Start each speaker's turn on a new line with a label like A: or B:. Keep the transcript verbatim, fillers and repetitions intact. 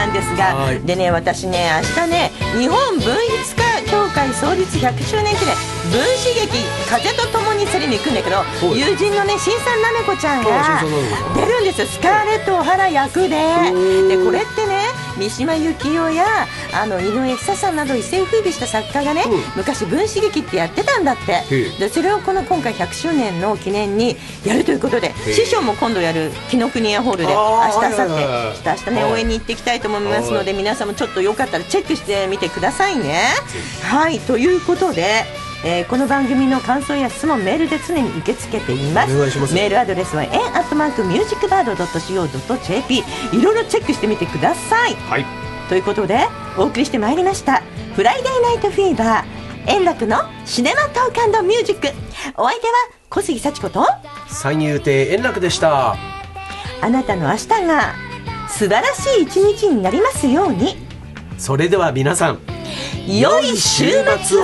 A: なんですが、でね、私ね、明日ね、日本文筆家協会創立ひゃくしゅうねん記念分子劇風と共に競りに行くんだけど、友人のね、新さんなめこちゃんが出るんですよ、スカーレット・オハラ役で。でこれってね、三島由紀夫やあの井上久さんなど一世風靡した作家がね、うん、昔分子劇ってやってたんだって。でそれをこの今回ひゃくしゅうねんの記念にやるということで、師匠も今度やる紀ノ国屋ホールで明日明後日ちょっと明日ね応援に行っていきたいと思いますので、皆さんもちょっとよかったらチェックしてみてくださいね。はい、ということで、えー、この番組の感想や質問メールで常に受け付けています。お願いします。メールアドレスは エン アットマーク ミュージックバード ドット シーオー ドット ジェーピー、 いろいろチェックしてみてください。はい、ということでお送りしてまいりましたフライデーナイトフィーバー円楽のシネマトーク&ミュージック。お相手は小杉幸子と
B: 三遊亭円楽でした。
A: あなたの明日が素晴らしい一日になりますように。
B: それでは皆さん、
A: 良い週末を。